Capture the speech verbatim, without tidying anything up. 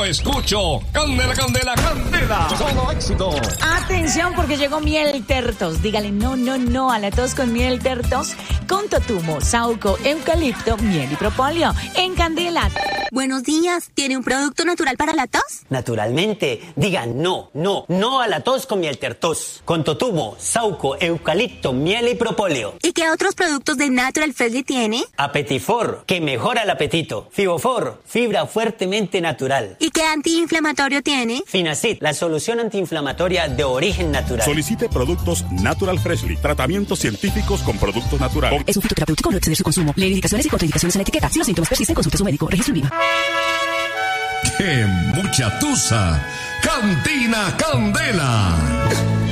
yo escucho Candela, Candela, Candela. Solo éxito. Atención porque llegó miel tertos. Dígale no, no, no a la tos con miel tertos. Con totumo, saúco, eucalipto, miel y propóleo. En Candela. Buenos días. ¿Tiene un producto natural para la tos? Naturalmente. Diga no, no, no a la tos con miel tertos. Con totumo, saúco, eucalipto, miel y propóleo. ¿Y qué otros productos de Natural Freshly tiene? Apetifor, que mejora el apetito. Fibofor, fibra fuertemente natural. ¿Y qué antiinflamatorio tiene? Finacid, la solución antiinflamatoria de origen natural. Solicite productos Natural Freshly. Tratamientos científicos con productos naturales. Es un fitoterapéutico, no exceder su consumo. Lee indicaciones y contraindicaciones en la etiqueta. Si los síntomas persisten, consulte a su médico. Registro INVIMA. ¡Qué mucha tusa! ¡Cantina Candela!